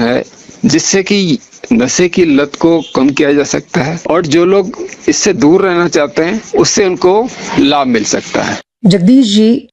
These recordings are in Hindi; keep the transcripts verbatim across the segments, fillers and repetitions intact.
है जिससे कि नशे की लत को कम किया जा सकता है और जो लोग इससे दूर रहना चाहते हैं उससे उनको लाभ मिल सकता है। जगदीश जी,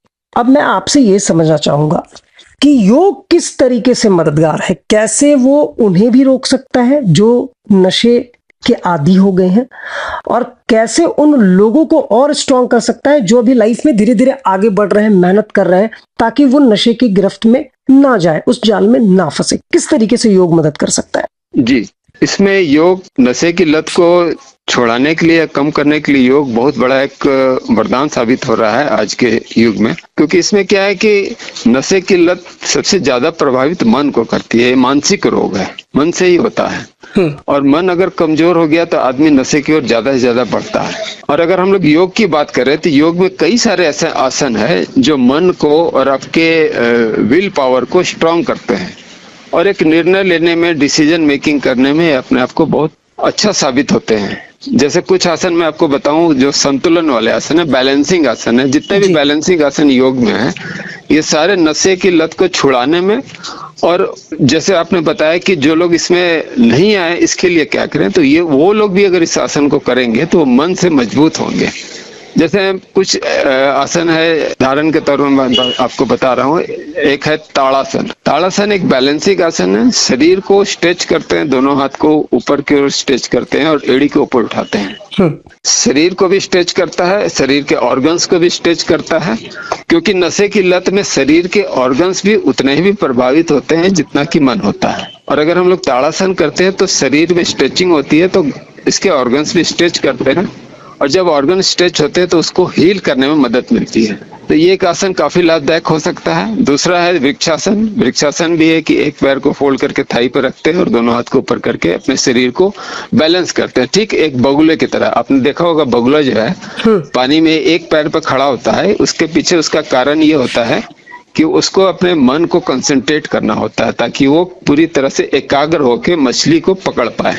अब मैं आपसे ये समझना चाहूंगा कि योग किस तरीके से मददगार है, कैसे वो उन्हें भी रोक सकता है जो नशे के आदी हो गए हैं, और कैसे उन लोगों को और स्ट्रांग कर सकता है जो अभी लाइफ में धीरे धीरे आगे बढ़ रहे हैं, मेहनत कर रहे हैं, ताकि वो नशे की गिरफ्त में ना जाए, उस जाल में ना फंसे। किस तरीके से योग मदद कर सकता है? जी, इसमें योग नशे की लत को छुड़ाने के लिए, कम करने के लिए योग बहुत बड़ा एक वरदान साबित हो रहा है आज के युग में। क्योंकि इसमें क्या है कि नशे की लत सबसे ज्यादा प्रभावित मन को करती है, मानसिक रोग है, मन से ही होता है। और मन अगर कमजोर हो गया तो आदमी नशे की ओर ज्यादा से ज्यादा बढ़ता है। और अगर हम लोग योग की बात करें तो योग में कई सारे ऐसे आसन है जो मन को और आपके विल पावर को स्ट्रांग करते हैं और एक निर्णय लेने में, डिसीजन मेकिंग करने में अपने आप को बहुत अच्छा साबित होते हैं। जैसे कुछ आसन मैं आपको बताऊं जो संतुलन वाले आसन है, बैलेंसिंग आसन है। जितने भी बैलेंसिंग आसन योग में है ये सारे नशे की लत को छुड़ाने में, और जैसे आपने बताया कि जो लोग इसमें नहीं आए इसके लिए क्या करें, तो ये वो लोग भी अगर इस आसन को करेंगे तो मन से मजबूत होंगे। जैसे कुछ आसन है, धारण के तौर पर मैं आपको बता रहा हूँ। एक है ताड़ासन। ताड़ासन एक बैलेंसिंग आसन है। शरीर को स्ट्रेच करते हैं, दोनों हाथ को ऊपर की ओर स्ट्रेच करते हैं और एड़ी के ऊपर उठाते हैं। शरीर को भी स्ट्रेच करता है, शरीर के ऑर्गन्स को भी स्ट्रेच करता है, क्योंकि नशे की लत में शरीर के ऑर्गन्स भी उतने ही भी प्रभावित होते हैं जितना कि मन होता है। और अगर हम लोग ताड़ासन करते हैं तो शरीर में स्ट्रेचिंग होती है तो इसके ऑर्गन्स भी स्ट्रेच करते हैं, और जब ऑर्गन स्ट्रेच होते हैं तो उसको हील करने में मदद मिलती है। तो ये एक आसन काफी लाभदायक हो सकता है। दूसरा है वृक्षासन। वृक्षासन भी है कि एक पैर को फोल्ड करके थाई पर रखते हैं और दोनों हाथ को ऊपर करके अपने शरीर को बैलेंस करते हैं, ठीक एक बगुले की तरह। आपने देखा होगा बगुला जो है पानी में एक पैर पर खड़ा होता है, उसके पीछे उसका कारण ये होता है कि उसको अपने मन को कंसंट्रेट करना होता है ताकि वो पूरी तरह से एकाग्र होकर मछली को पकड़ पाए।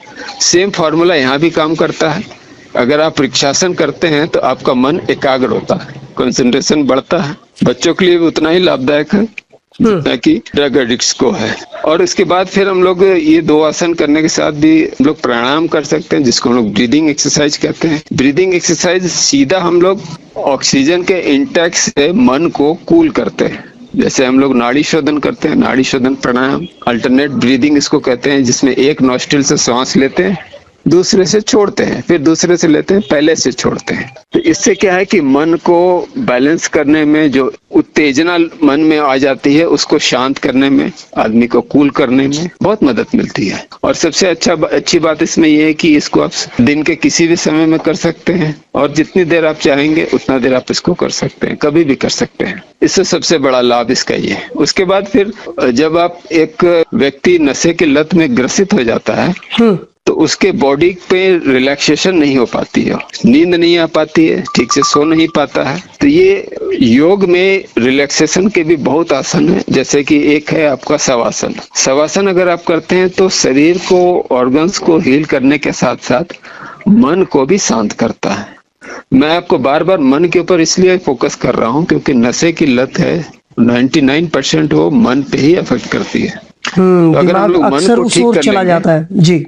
सेम फॉर्मूला यहाँ भी काम करता है। अगर आप वृक्षासन करते हैं तो आपका मन एकाग्र होता है, कंसंट्रेशन बढ़ता है। बच्चों के लिए भी उतना ही लाभदायक है जितना कि ड्रग एडिक्ट्स को है। और इसके बाद फिर हम लोग ये दो आसन करने के साथ भी हम लोग प्राणायाम कर सकते हैं, जिसको हम लोग ब्रीदिंग एक्सरसाइज कहते हैं। ब्रीदिंग एक्सरसाइज सीधा हम लोग ऑक्सीजन के इंटेक से मन को कूल करते हैं। जैसे हम लोग नाड़ी शोधन करते हैं, नाड़ी शोधन प्राणायाम, अल्टरनेट ब्रीदिंग इसको कहते हैं, जिसमें एक नॉस्ट्रिल से सांस लेते हैं, दूसरे से छोड़ते हैं, फिर दूसरे से लेते हैं, पहले से छोड़ते हैं। तो इससे क्या है कि मन को बैलेंस करने में, जो उत्तेजना मन में आ जाती है उसको शांत करने में, आदमी को कूल करने में बहुत मदद मिलती है। और सबसे अच्छा अच्छी बात इसमें यह है कि इसको आप दिन के किसी भी समय में कर सकते हैं और जितनी देर आप चाहेंगे उतना देर आप इसको कर सकते हैं, कभी भी कर सकते हैं। इससे सबसे बड़ा लाभ इसका ये है। उसके बाद फिर जब आप एक व्यक्ति नशे की लत में ग्रसित हो जाता है तो उसके बॉडी पे रिलैक्सेशन नहीं हो पाती है, नींद नहीं आ पाती है, ठीक से सो नहीं पाता है। तो ये योग में रिलैक्सेशन के भी बहुत आसन है। जैसे कि एक है आपका शवासन। शवासन अगर आप करते हैं तो शरीर को, ऑर्गन्स को हील करने के साथ साथ मन को भी शांत करता है। मैं आपको बार बार मन के ऊपर इसलिए फोकस कर रहा हूँ क्योंकि नशे की लत है निन्यानवे परसेंट वो मन पे ही अफेक्ट करती है। तो अगर हम लोग मन को ठीक कर चला जाता है जी,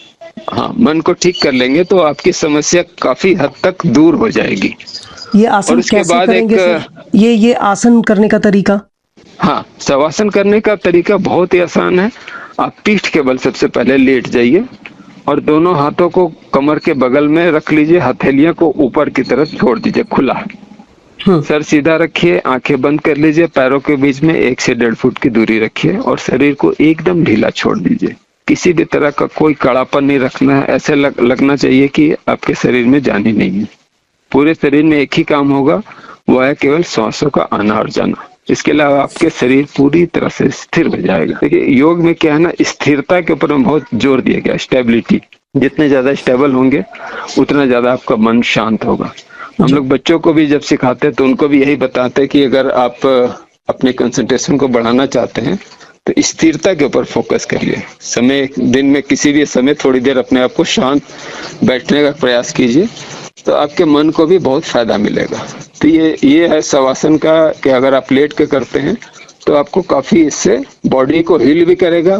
हाँ, मन को ठीक कर लेंगे तो आपकी समस्या काफी हद तक दूर हो जाएगी। ये आसन और उसके कैसे बाद करेंगे एक ये ये आसन करने का तरीका? हाँ, शवासन करने का तरीका बहुत ही आसान है। आप पीठ के बल सबसे पहले लेट जाइए और दोनों हाथों को कमर के बगल में रख लीजिए, हथेलियों को ऊपर की तरफ छोड़ दीजिए खुला। सर सीधा रखिए, आंखें बंद कर लीजिए, पैरों के बीच में एक से डेढ़ फुट की दूरी रखिए और शरीर को एकदम ढीला छोड़ दीजिए। किसी भी तरह का कोई कड़ापन नहीं रखना है। ऐसे लग, लगना चाहिए कि आपके शरीर में जान ही नहीं है। पूरे शरीर में एक ही काम होगा, वो है केवल सांसों का आना और जाना। इसके अलावा आपके शरीर पूरी तरह से स्थिर हो जाएगा। देखिए योग में क्या है ना, स्थिरता के ऊपर में बहुत जोर दिया गया, स्टेबिलिटी। जितने ज्यादा स्टेबल होंगे उतना ज्यादा आपका मन शांत होगा। हम लोग बच्चों को भी जब सिखाते हैं तो उनको भी यही बताते हैं कि अगर आप अपने कंसंट्रेशन को बढ़ाना चाहते हैं तो स्थिरता के ऊपर फोकस करिए। समय, दिन में किसी भी समय थोड़ी देर अपने आप को शांत बैठने का प्रयास कीजिए तो आपके मन को भी बहुत फायदा मिलेगा। तो ये ये है शवासन का कि अगर आप लेट के करते हैं तो आपको काफी इससे बॉडी को हील भी करेगा,